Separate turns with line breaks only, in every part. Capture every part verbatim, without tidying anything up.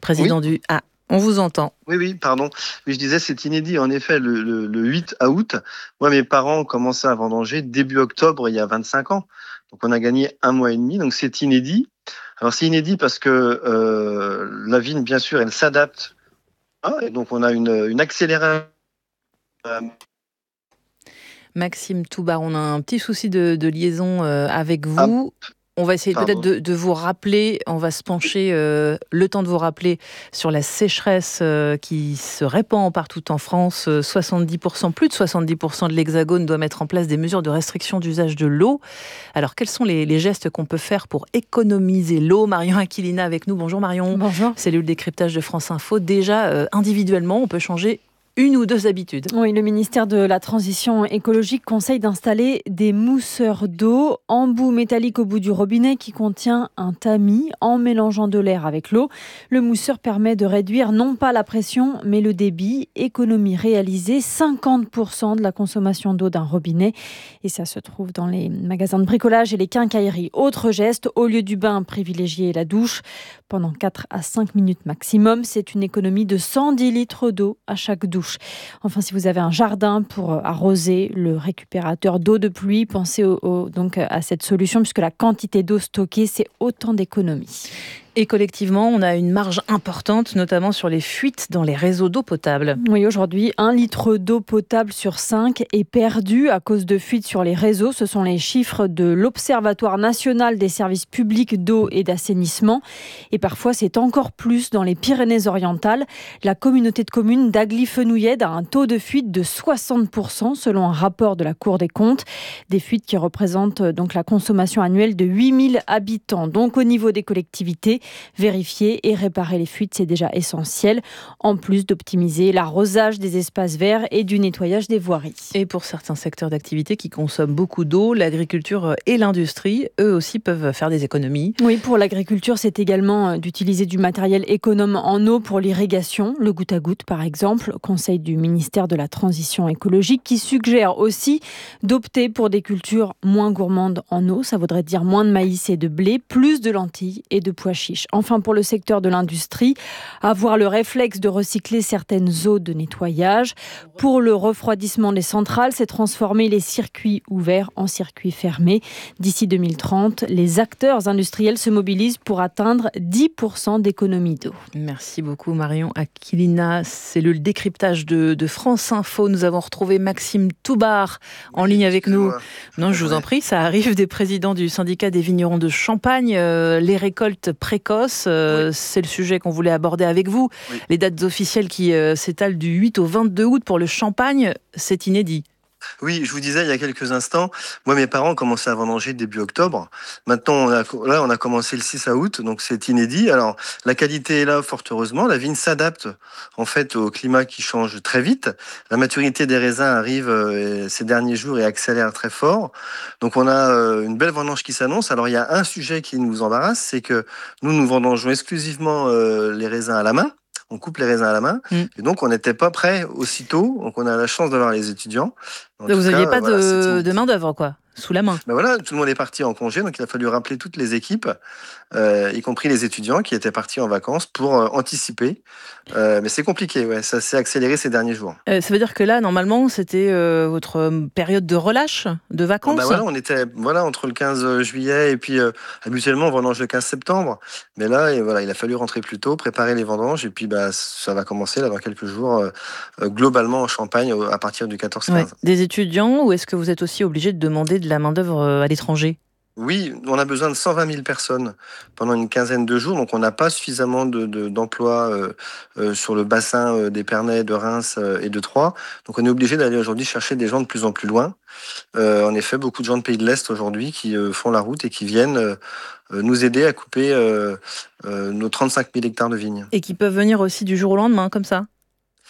président
Oui.
du... Ah, on vous entend.
Oui, oui, pardon. Oui, je disais, c'est inédit. En effet, le, le, le huit août, moi, mes parents ont commencé à vendanger début octobre, il y a vingt-cinq ans. Donc, on a gagné un mois et demi. Donc, c'est inédit. Alors, c'est inédit parce que euh, la vigne, bien sûr, elle s'adapte. Ah, et donc, on a une, une accélération.
Maxime Toubar, on a un petit souci de, de liaison euh, avec
Ah,
vous. On va essayer peut-être
pardon.
de, de vous rappeler, on va se pencher euh, le temps de vous rappeler sur la sécheresse euh, qui se répand partout en France. Euh, soixante-dix pour cent, plus de soixante-dix pour cent de l'Hexagone doit mettre en place des mesures de restriction d'usage de l'eau. Alors, quels sont les, les gestes qu'on peut faire pour économiser l'eau? Marion Aquilina avec nous. Bonjour Marion.
Bonjour.
Cellule décryptage de France Info. Déjà, euh, individuellement, on peut changer une ou deux habitudes.
Oui, le ministère de la Transition écologique conseille d'installer des mousseurs d'eau, embout métallique au bout du robinet qui contient un tamis en mélangeant de l'air avec l'eau. Le mousseur permet de réduire non pas la pression, mais le débit. Économie réalisée, cinquante pour cent de la consommation d'eau d'un robinet. Et ça se trouve dans les magasins de bricolage et les quincailleries. Autre geste, au lieu du bain, privilégier la douche pendant quatre à cinq minutes maximum. C'est une économie de cent dix litres d'eau à chaque douche. Enfin, si vous avez un jardin pour arroser, le récupérateur d'eau de pluie, pensez au, au, donc à cette solution puisque la quantité d'eau stockée, c'est autant d'économies.
Et collectivement, on a une marge importante, notamment sur les fuites dans les réseaux d'eau potable.
Oui, aujourd'hui, un litre d'eau potable sur cinq est perdu à cause de fuites sur les réseaux. Ce sont les chiffres de l'Observatoire national des services publics d'eau et d'assainissement. Et parfois, c'est encore plus dans les Pyrénées-Orientales. La communauté de communes d'Agly-Fenouillède a un taux de fuite de soixante pour cent selon un rapport de la Cour des comptes. Des fuites qui représentent donc la consommation annuelle de huit mille habitants. Donc, au niveau des collectivités, vérifier et réparer les fuites, c'est déjà essentiel, en plus d'optimiser l'arrosage des espaces verts et du nettoyage des voiries.
Et pour certains secteurs d'activité qui consomment beaucoup d'eau, l'agriculture et l'industrie, eux aussi peuvent faire des économies.
Oui, pour l'agriculture, c'est également d'utiliser du matériel économe en eau pour l'irrigation, le goutte à goutte par exemple, conseil du ministère de la Transition écologique qui suggère aussi d'opter pour des cultures moins gourmandes en eau, ça voudrait dire moins de maïs et de blé, plus de lentilles et de pois chiches. Enfin, pour le secteur de l'industrie, avoir le réflexe de recycler certaines eaux de nettoyage. Pour le refroidissement des centrales, c'est transformer les circuits ouverts en circuits fermés. D'ici deux mille trente, les acteurs industriels se mobilisent pour atteindre dix pour cent d'économie d'eau.
Merci beaucoup Marion Aquilina. C'est le décryptage de, de France Info. Nous avons retrouvé Maxime Toubar en oui, ligne avec nous. Non, je vous en prie, ça arrive des présidents du syndicat des vignerons de Champagne. Euh, les récoltes précoces, euh, oui. c'est le sujet qu'on voulait aborder avec vous. Oui. Les dates officielles qui euh, s'étalent du huit au vingt-deux août pour le Champagne, c'est inédit.
Oui, je vous disais il y a quelques instants, moi mes parents ont commencé à vendanger début octobre. Maintenant, on a, là, on a commencé le six août, donc c'est inédit. Alors, la qualité est là, fort heureusement. La vigne s'adapte en fait au climat qui change très vite. La maturité des raisins arrive euh, ces derniers jours et accélère très fort. Donc, on a euh, une belle vendange qui s'annonce. Alors, il y a un sujet qui nous embarrasse, c'est que nous, nous vendangeons exclusivement euh, les raisins à la main. On coupe les raisins à la main. Mmh. Et donc, on n'était pas prêt aussitôt. Donc, on a la chance d'avoir les étudiants.
En donc, vous n'aviez pas voilà, de, de main-d'œuvre, quoi, sous la main.
Ben voilà, tout le monde est parti en congé. Donc, il a fallu rappeler toutes les équipes, euh, y compris les étudiants qui étaient partis en vacances pour euh, anticiper. Euh, mais c'est compliqué, ouais. Ça s'est accéléré ces derniers jours.
Euh, ça veut dire que là, normalement, c'était euh, votre période de relâche, de vacances.
Ben voilà, on était voilà, entre le quinze juillet et puis euh, habituellement, on vendange le quinze septembre. Mais là, et voilà, il a fallu rentrer plus tôt, préparer les vendanges. Et puis, bah, ça va commencer là, dans quelques jours, euh, euh, globalement en Champagne, à partir du quatorze quinze.
Ouais. Des étudiants, ou est-ce que vous êtes aussi obligé de demander de la main-d'œuvre à l'étranger ?
Oui, on a besoin de cent vingt mille personnes pendant une quinzaine de jours, donc on n'a pas suffisamment de, de, d'emplois euh, euh, sur le bassin euh, d'Épernay, de Reims euh, et de Troyes. Donc on est obligé d'aller aujourd'hui chercher des gens de plus en plus loin. Euh, en effet, beaucoup de gens de pays de l'Est aujourd'hui qui euh, font la route et qui viennent euh, nous aider à couper euh, euh, nos trente-cinq mille hectares de vignes.
Et qui peuvent venir aussi du jour au lendemain, comme ça ?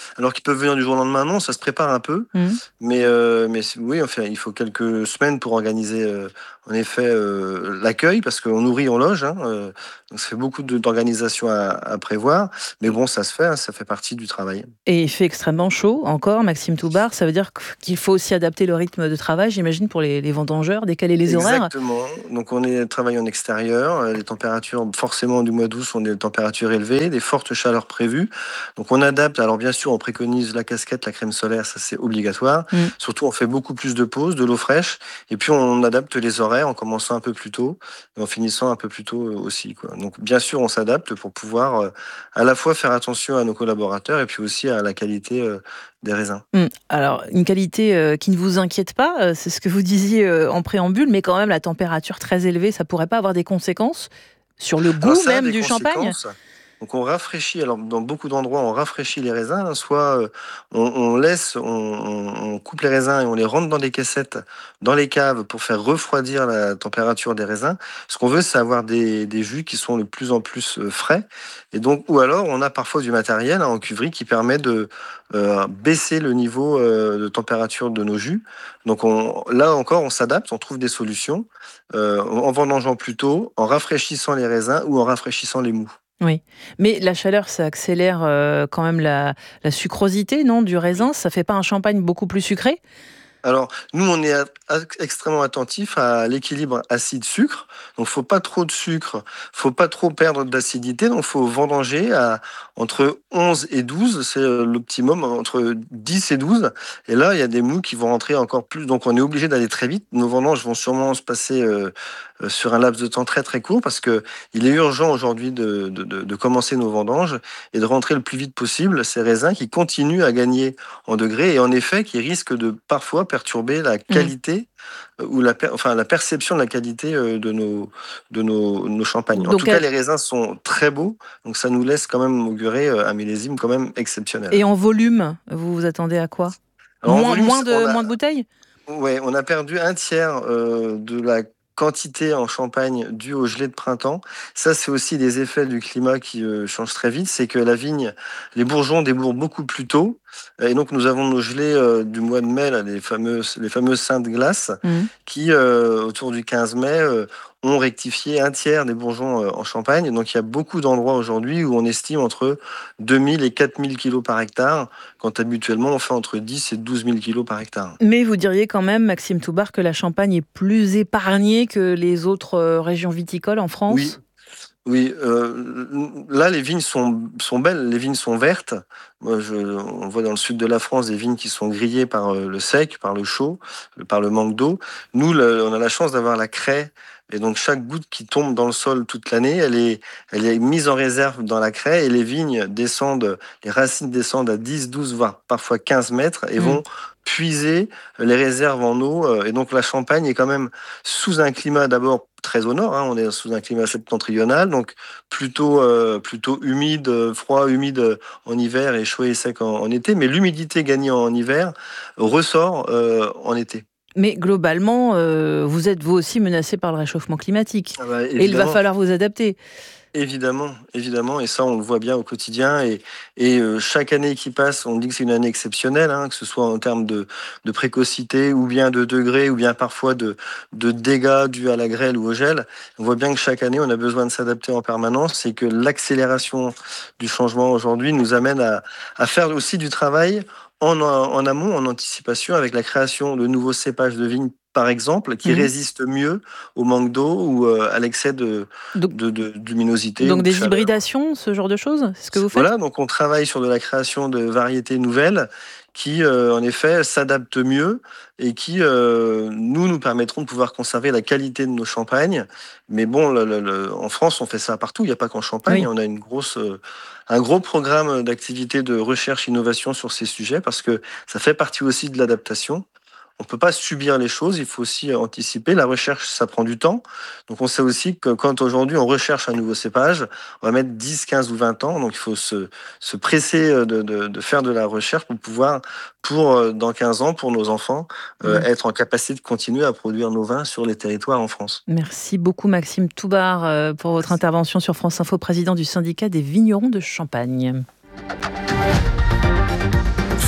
Alors qu'ils peuvent venir du jour au lendemain, non, ça se prépare un peu. Mmh. Mais, euh, mais oui, enfin, il faut quelques semaines pour organiser euh, en effet euh, l'accueil, parce qu'on nourrit, on loge. Hein, euh, donc ça fait beaucoup de, d'organisation à, à prévoir. Mais bon, ça se fait, hein, ça fait partie du travail.
Et il fait extrêmement chaud encore, Maxime Toubart. Ça veut dire qu'il faut aussi adapter le rythme de travail, j'imagine, pour les, les vendangeurs, décaler les
Exactement.
horaires.
Exactement. Donc on est travaille en extérieur. Les températures, forcément, du mois d'août sont des températures élevées, des fortes chaleurs prévues. Donc on adapte. Alors bien sûr, on préconise la casquette, la crème solaire, ça c'est obligatoire. Mmh. Surtout, on fait beaucoup plus de pauses, de l'eau fraîche. Et puis on adapte les horaires en commençant un peu plus tôt et en finissant un peu plus tôt aussi, quoi. Donc bien sûr, on s'adapte pour pouvoir euh, à la fois faire attention à nos collaborateurs et puis aussi à la qualité euh, des raisins.
Mmh. Alors, une qualité euh, qui ne vous inquiète pas, euh, c'est ce que vous disiez euh, en préambule, mais quand même, la température très élevée, ça pourrait pas avoir des conséquences sur le goût
alors,
même du champagne ?
Donc on rafraîchit, alors dans beaucoup d'endroits on rafraîchit les raisins, hein, soit euh, on, on laisse, on, on, on coupe les raisins et on les rentre dans des caissettes, dans les caves pour faire refroidir la température des raisins. Ce qu'on veut c'est avoir des, des jus qui sont de plus en plus euh, frais. Et donc, ou alors on a parfois du matériel hein, en cuverie qui permet de euh, baisser le niveau euh, de température de nos jus. Donc on, là encore on s'adapte, on trouve des solutions euh, en vendangeant plus tôt, en rafraîchissant les raisins ou en rafraîchissant les mous.
Oui, mais la chaleur, ça accélère euh, quand même la, la sucrosité, non, du raisin. Ça fait pas un champagne beaucoup plus sucré ?
Alors, nous, on est extrêmement attentif à l'équilibre acide-sucre. Donc, faut pas trop de sucre, faut pas trop perdre d'acidité. Donc, faut vendanger à entre onze et douze, c'est l'optimum, entre dix et douze. Et là, il y a des mous qui vont rentrer encore plus. Donc, on est obligé d'aller très vite. Nos vendanges vont sûrement se passer euh, sur un laps de temps très très court parce que il est urgent aujourd'hui de, de, de, de commencer nos vendanges et de rentrer le plus vite possible ces raisins qui continuent à gagner en degrés et en effet qui risquent de parfois perturber la qualité mmh. ou la, enfin, la perception de la qualité de nos, de nos, nos champagnes. En donc tout elle... cas, les raisins sont très beaux, donc ça nous laisse quand même augurer un millésime quand même exceptionnel.
Et en volume, vous vous attendez à quoi ? Alors, moins, volume, moins, de, a... moins de bouteilles ?
Ouais, on a perdu un tiers euh, de la quantité en Champagne due au gelée de printemps. Ça, c'est aussi des effets du climat qui euh, changent très vite. C'est que la vigne, les bourgeons débourrent beaucoup plus tôt. Et donc, nous avons nos gelées euh, du mois de mai, là, les fameuses, les fameuses saintes glaces, mmh. qui, euh, autour du quinze mai, euh, ont rectifié un tiers des bourgeons euh, en Champagne. Donc, il y a beaucoup d'endroits aujourd'hui où on estime entre deux mille et quatre mille kilos par hectare, quand habituellement, on fait entre dix et douze mille kilos par hectare.
Mais vous diriez quand même, Maxime Toubart, que la Champagne est plus épargnée que les autres euh, régions viticoles en France ?
Oui. Oui, euh, là les vignes sont, sont belles, les vignes sont vertes. Moi, je, on voit dans le sud de la France des vignes qui sont grillées par le sec, par le chaud, par le manque d'eau. Nous, le, on a la chance d'avoir la craie. Et donc chaque goutte qui tombe dans le sol toute l'année, elle est, elle est mise en réserve dans la craie et les vignes descendent, les racines descendent à dix, douze, voire parfois quinze mètres et mmh. vont puiser les réserves en eau. Et donc la Champagne est quand même sous un climat d'abord très au nord, hein, on est sous un climat septentrional, donc plutôt, euh, plutôt humide, froid, humide en hiver et chaud et sec en, en été, mais l'humidité gagnée en hiver ressort euh, en été.
Mais globalement, euh, vous êtes vous aussi menacé par le réchauffement climatique.
Ah bah,
et il va falloir vous adapter.
Évidemment, évidemment, et ça on le voit bien au quotidien. Et, et euh, chaque année qui passe, on dit que c'est une année exceptionnelle, hein, que ce soit en termes de, de précocité, ou bien de degrés, ou bien parfois de, de dégâts dus à la grêle ou au gel. On voit bien que chaque année, on a besoin de s'adapter en permanence, et que l'accélération du changement aujourd'hui nous amène à, à faire aussi du travail en, en amont, en anticipation, avec la création de nouveaux cépages de vignes, par exemple, qui mmh. résistent mieux au manque d'eau ou euh, à l'excès de, donc, de, de, de luminosité.
Donc des chaleur. Hybridations, ce genre de choses, c'est ce que vous faites ?
Voilà, donc on travaille sur de la création de variétés nouvelles qui, euh, en effet, s'adaptent mieux et qui, euh, nous, nous permettront de pouvoir conserver la qualité de nos champagnes. Mais bon, le, le, le, en France, on fait ça partout, il n'y a pas qu'en Champagne. Oui. On a une grosse, euh, un gros programme d'activité de recherche-innovation sur ces sujets parce que ça fait partie aussi de l'adaptation. On ne peut pas subir les choses, il faut aussi anticiper. La recherche, ça prend du temps. Donc on sait aussi que quand aujourd'hui on recherche un nouveau cépage, on va mettre dix, quinze ou vingt ans. Donc il faut se, se presser de, de, de faire de la recherche pour pouvoir, pour dans quinze ans, pour nos enfants, euh, mmh. être en capacité de continuer à produire nos vins sur les territoires en France.
Merci beaucoup Maxime Toubart pour votre Merci. intervention sur France Info, président du syndicat des vignerons de Champagne.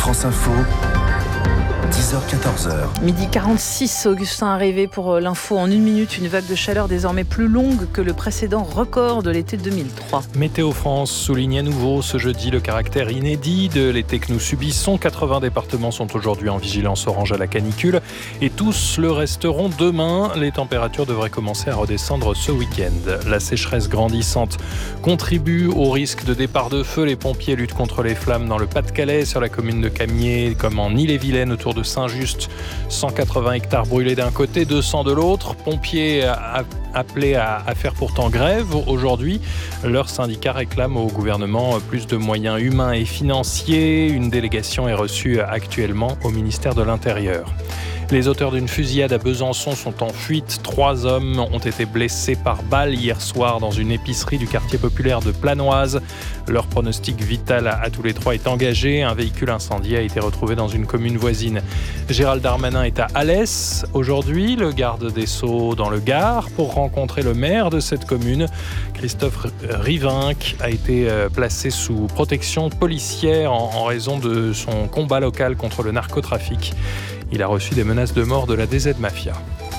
France Info, dix heures quatorze heures.
Midi quarante-six, Augustin arrivé pour l'info en une minute. Une vague de chaleur désormais plus longue que le précédent record de l'été deux mille trois.
Météo France souligne à nouveau ce jeudi le caractère inédit de l'été que nous subissons. quatre-vingts départements sont aujourd'hui en vigilance orange à la canicule et tous le resteront demain. Les températures devraient commencer à redescendre ce week-end. La sécheresse grandissante contribue au risque de départ de feu. Les pompiers luttent contre les flammes dans le Pas-de-Calais, sur la commune de Camiers, comme en Ille-et-Vilaine autour de Saint-Just. cent quatre-vingts hectares brûlés d'un côté, deux cents de l'autre. Pompiers appelés à, à faire pourtant grève aujourd'hui. Leur syndicat réclame au gouvernement plus de moyens humains et financiers. Une délégation est reçue actuellement au ministère de l'Intérieur. Les auteurs d'une fusillade à Besançon sont en fuite. Trois hommes ont été blessés par balle hier soir dans une épicerie du quartier populaire de Planoise. Leur pronostic vital à, à tous les trois est engagé. Un véhicule incendié a été retrouvé dans une commune voisine. Gérald Darmanin est à Alès aujourd'hui, le garde des Sceaux dans le Gard, pour rencontrer le maire de cette commune. Christophe Rivinc a été placé sous protection policière en, en raison de son combat local contre le narcotrafic. Il a reçu des menaces de mort de la D Z Mafia.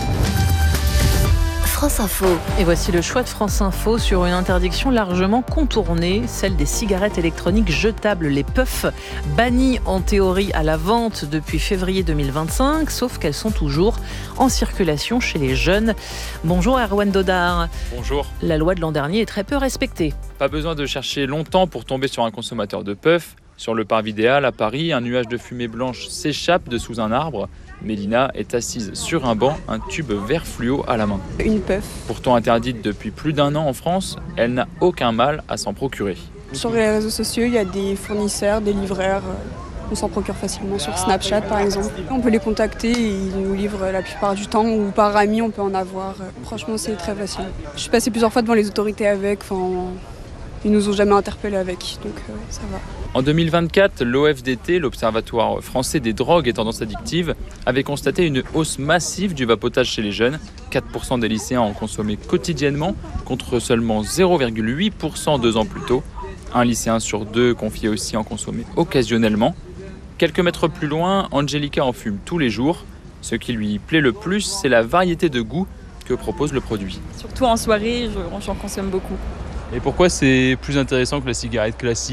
France Info. Et voici le choix de France Info sur une interdiction largement contournée, celle des cigarettes électroniques jetables, les puffs, bannies en théorie à la vente depuis février deux mille vingt-cinq, sauf qu'elles sont toujours en circulation chez les jeunes. Bonjour Erwan Dodard.
Bonjour.
La loi de l'an dernier est très peu respectée.
Pas besoin de chercher longtemps pour tomber sur un consommateur de puffs. Sur le parvis des Halles à Paris, un nuage de fumée blanche s'échappe de sous un arbre. Mélina est assise sur un banc, un tube vert fluo à la main.
Une puff.
Pourtant interdite depuis plus d'un an en France, elle n'a aucun mal à s'en procurer.
Sur les réseaux sociaux, il y a des fournisseurs, des livreurs. On s'en procure facilement sur Snapchat par exemple. On peut les contacter et ils nous livrent la plupart du temps ou par ami on peut en avoir. Franchement c'est très facile. Je suis passée plusieurs fois devant les autorités avec, enfin, ils nous ont jamais interpellés avec, donc euh, ça va.
En deux mille vingt-quatre, l'O F D T, l'Observatoire français des drogues et tendances addictives, avait constaté une hausse massive du vapotage chez les jeunes. quatre pour cent des lycéens en consommaient quotidiennement, contre seulement zéro virgule huit pour cent deux ans plus tôt. Un lycéen sur deux confiait aussi en consommer occasionnellement. Quelques mètres plus loin, Angelica en fume tous les jours. Ce qui lui plaît le plus, c'est la variété de goûts que propose le produit.
Surtout en soirée, j'en consomme beaucoup.
Et pourquoi c'est plus intéressant que la cigarette classique ?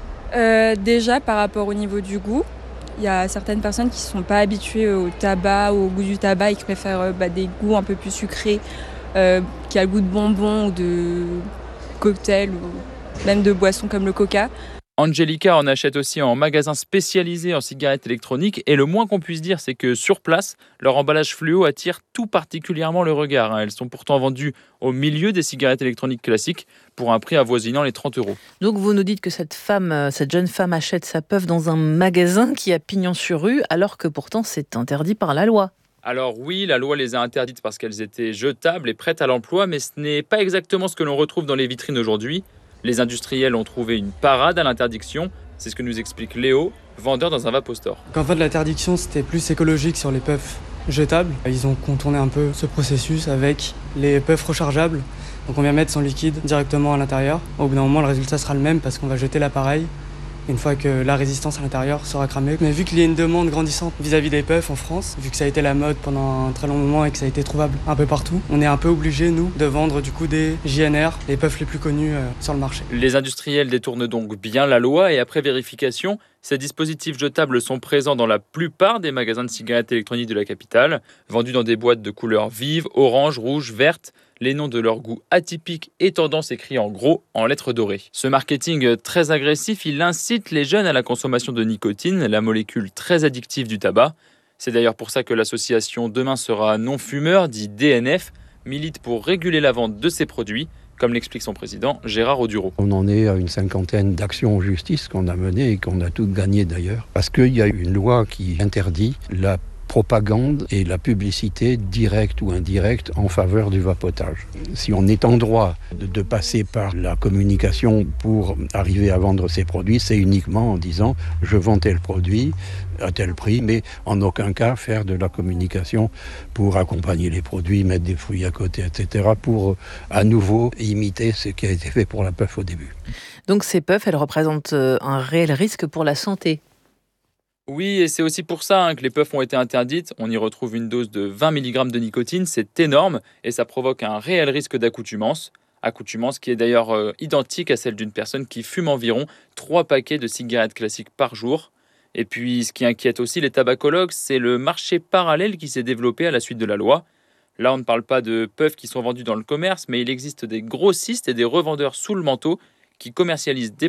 Euh, déjà par rapport au niveau du goût, il y a certaines personnes qui ne sont pas habituées au tabac, au goût du tabac et qui préfèrent euh, bah, des goûts un peu plus sucrés, euh, qui a le goût de bonbons ou de cocktails ou même de boissons comme le coca.
Angelica en achète aussi en magasin spécialisé en cigarettes électroniques et le moins qu'on puisse dire, c'est que sur place, leur emballage fluo attire tout particulièrement le regard. Elles sont pourtant vendues au milieu des cigarettes électroniques classiques pour un prix avoisinant les trente euros.
Donc vous nous dites que cette femme, cette jeune femme achète sa puff dans un magasin qui a pignon sur rue, alors que pourtant c'est interdit par la loi.
Alors oui, la loi les a interdites parce qu'elles étaient jetables et prêtes à l'emploi, mais ce n'est pas exactement ce que l'on retrouve dans les vitrines aujourd'hui. Les industriels ont trouvé une parade à l'interdiction. C'est ce que nous explique Léo, vendeur dans un Vapostore.
En fait, l'interdiction, c'était plus écologique sur les puffs jetables. Ils ont contourné un peu ce processus avec les puffs rechargeables. Donc on vient mettre son liquide directement à l'intérieur. Au bout d'un moment, le résultat sera le même parce qu'on va jeter l'appareil une fois que la résistance à l'intérieur sera cramée. Mais vu qu'il y a une demande grandissante vis-à-vis des puffs en France, vu que ça a été la mode pendant un très long moment et que ça a été trouvable un peu partout, on est un peu obligé, nous, de vendre du coup des J N R, les puffs les plus connus euh, sur le marché.
Les industriels détournent donc bien la loi et après vérification, ces dispositifs jetables sont présents dans la plupart des magasins de cigarettes électroniques de la capitale, vendus dans des boîtes de couleurs vives, orange, rouge, verte, les noms de leur goût atypique et tendance écrits en gros en lettres dorées. Ce marketing très agressif, il incite les jeunes à la consommation de nicotine, la molécule très addictive du tabac. C'est d'ailleurs pour ça que l'association Demain sera non-fumeur, dit D N F, milite pour réguler la vente de ces produits, comme l'explique son président Gérard Audureau.
On en est à une cinquantaine d'actions en justice qu'on a menées et qu'on a toutes gagnées d'ailleurs, parce qu'il y a une loi qui interdit la propagande et la publicité directe ou indirecte en faveur du vapotage. Si on est en droit de, de passer par la communication pour arriver à vendre ces produits, c'est uniquement en disant « je vends tel produit à tel prix », mais en aucun cas faire de la communication pour accompagner les produits, mettre des fruits à côté, et cetera, pour à nouveau imiter ce qui a été fait pour la puff au début.
Donc ces puffs, elles représentent un réel risque pour la santé ?
Oui, et c'est aussi pour ça hein, que les puffs ont été interdites. On y retrouve une dose de vingt milligrammes de nicotine, c'est énorme, et ça provoque un réel risque d'accoutumance. Accoutumance qui est d'ailleurs euh, identique à celle d'une personne qui fume environ trois paquets de cigarettes classiques par jour. Et puis, ce qui inquiète aussi les tabacologues, c'est le marché parallèle qui s'est développé à la suite de la loi. Là, on ne parle pas de puffs qui sont vendus dans le commerce, mais il existe des grossistes et des revendeurs sous le manteau qui commercialisent des